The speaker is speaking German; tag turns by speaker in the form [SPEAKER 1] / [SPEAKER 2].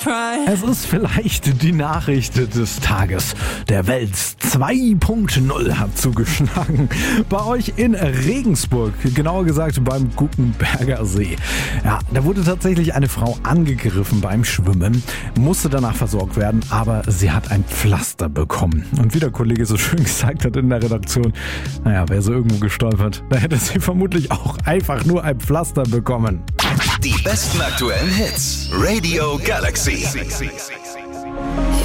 [SPEAKER 1] Es ist vielleicht die Nachricht des Tages. Der Welt 2.0 hat zugeschlagen. Bei euch in Regensburg, genauer gesagt beim Guckenberger See. Ja, da wurde tatsächlich eine Frau angegriffen beim Schwimmen, musste danach versorgt werden, aber sie hat ein Pflaster bekommen. Und wie der Kollege so schön gesagt hat in der Redaktion, naja, wäre sie irgendwo gestolpert, da hätte sie vermutlich auch einfach nur ein Pflaster bekommen.
[SPEAKER 2] Die besten aktuellen Hits. Radio Galaxy.